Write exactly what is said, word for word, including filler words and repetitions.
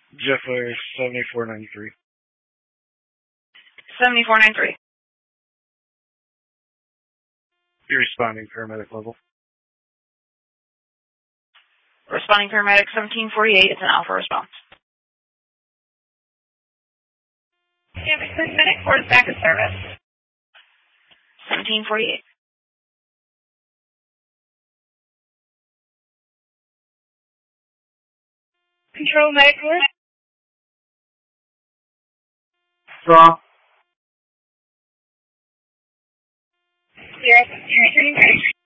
Jeffler seventy-four ninety-three. seventy-four ninety-three. You're responding paramedic level. Responding paramedic seventeen forty-eight. It's an alpha response. Campus medic for back of service. seventeen forty-eight. Control medic alert. Draw. Zero, zero, three,